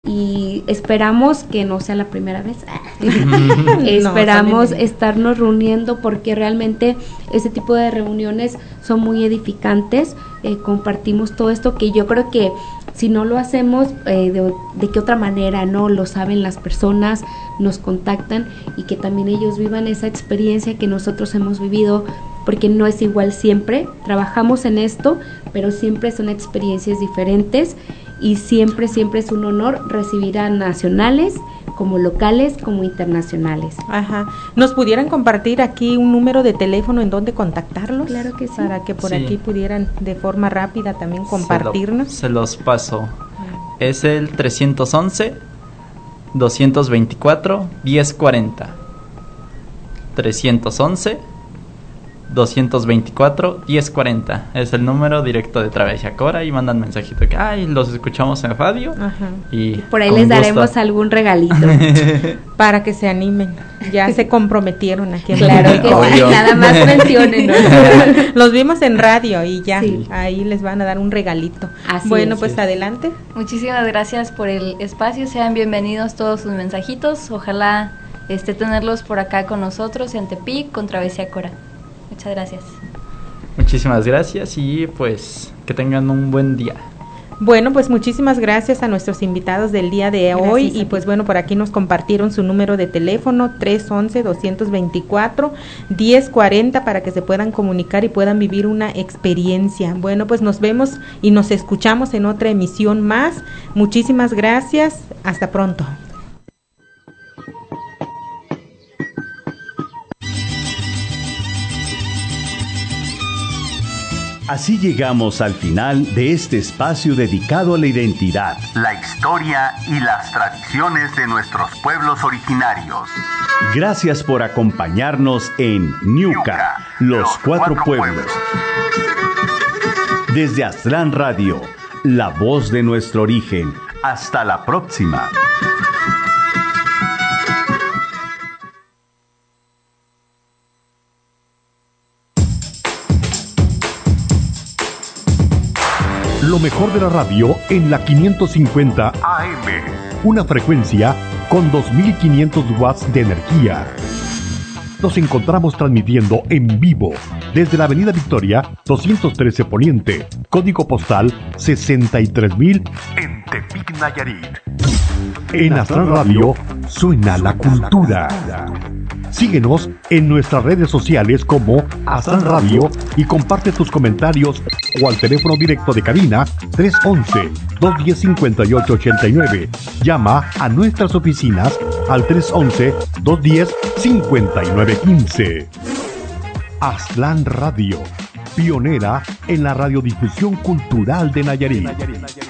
y esperamos que no sea la primera vez. Esperamos estarnos reuniendo porque realmente este tipo de reuniones son muy edificantes. Compartimos todo esto que yo creo que si no lo hacemos, de qué otra manera, ¿no? Lo saben las personas, nos contactan y que también ellos vivan esa experiencia que nosotros hemos vivido, porque no es igual siempre. Trabajamos en esto, pero siempre son experiencias diferentes y siempre es un honor recibir a nacionales, como locales, como internacionales. Ajá. ¿Nos pudieran compartir aquí un número de teléfono en donde contactarlos? Claro que sí. Para que por aquí pudieran de forma rápida también compartirnos. Se los paso. Es el 311-224-1040. 311-224-1040 es el número directo de Travesía Cora y mandan mensajito que los escuchamos en radio. Ajá. Y por ahí les daremos algún regalito para que se animen. Ya se comprometieron aquí en claro que sí, nada más mencionen. Los vimos en radio y ya ahí les van a dar un regalito. Así bueno, pues adelante. Muchísimas gracias por el espacio, sean bienvenidos todos sus mensajitos. Ojalá tenerlos por acá con nosotros en Tepic con Travesía Cora. Muchas gracias. Muchísimas gracias y pues que tengan un buen día. Bueno, pues muchísimas gracias a nuestros invitados del día de hoy y pues bueno, por aquí nos compartieron su número de teléfono 311-224-1040 para que se puedan comunicar y puedan vivir una experiencia. Bueno, pues nos vemos y nos escuchamos en otra emisión más. Muchísimas gracias. Hasta pronto. Así llegamos al final de este espacio dedicado a la identidad, la historia y las tradiciones de nuestros pueblos originarios. Gracias por acompañarnos en Ñuka, los cuatro pueblos. Desde Aztlán Radio, la voz de nuestro origen. Hasta la próxima. Lo mejor de la radio en la 550 AM. Una frecuencia con 2500 watts de energía. Nos encontramos transmitiendo en vivo desde la Avenida Victoria 213 Poniente, código postal 63000 en Tepic, Nayarit. En Aztlán Radio suena la cultura. Síguenos en nuestras redes sociales como Aztlán Radio y comparte tus comentarios o al teléfono directo de cabina 311-210-5889. Llama a nuestras oficinas al 311-210-5915. Aztlán Radio, pionera en la radiodifusión cultural de Nayarit.